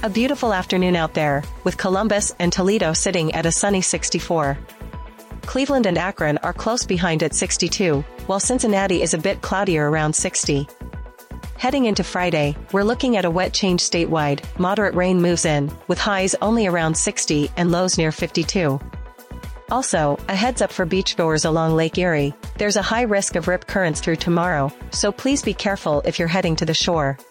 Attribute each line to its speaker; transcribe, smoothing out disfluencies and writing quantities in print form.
Speaker 1: A beautiful afternoon out there, with Columbus and Toledo sitting at a sunny 64. Cleveland and Akron are close behind at 62, while Cincinnati is a bit cloudier around 60. Heading into Friday, we're looking at a wet change statewide. Moderate rain moves in, with highs only around 60 and lows near 52. Also, a heads up for beachgoers along Lake Erie, there's a high risk of rip currents through tomorrow, so please be careful if you're heading to the shore.